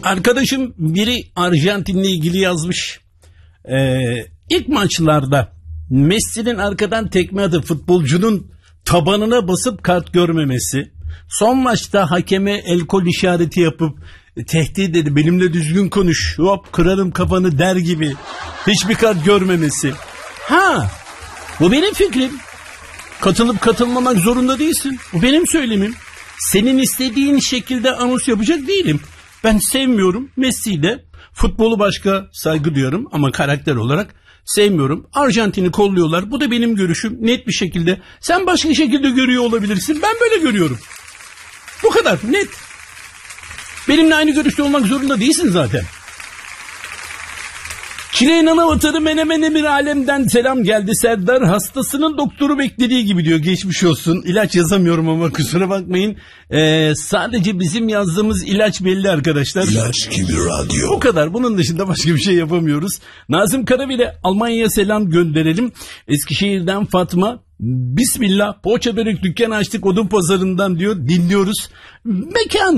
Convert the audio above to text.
Arkadaşım biri Arjantin'le ilgili yazmış. İlk maçlarda Messi'nin arkadan tekme atıp futbolcunun tabanına basıp kart görmemesi. Son maçta hakeme el kol işareti yapıp tehdit dedi, benimle düzgün konuş, hop kırarım kafanı der gibi hiçbir kart görmemesi. Bu benim fikrim. Katılıp katılmamak zorunda değilsin. Bu benim söylemim. Senin istediğin şekilde anons yapacak değilim. Ben sevmiyorum Messi'yi de. Futbolu başka, saygı duyuyorum ama karakter olarak sevmiyorum. Arjantin'i kolluyorlar. Bu da benim görüşüm net bir şekilde. Sen başka şekilde görüyor olabilirsin. Ben böyle görüyorum. Bu kadar net. Benimle aynı görüşte olmak zorunda değilsin zaten. Çileğin ana vatanı Menemen Emir Alem'den selam geldi. Serdar hastasının doktoru beklediği gibi diyor. Geçmiş olsun. İlaç yazamıyorum ama kusura bakmayın. Sadece bizim yazdığımız ilaç belli arkadaşlar. İlaç gibi radyo. O kadar. Bunun dışında başka bir şey yapamıyoruz. Nazım Karabil'e Almanya'ya selam gönderelim. Eskişehir'den Fatma. Bismillah. Poğaça börek dükkanı açtık Odun Pazarı'ndan diyor. Dinliyoruz. Mekan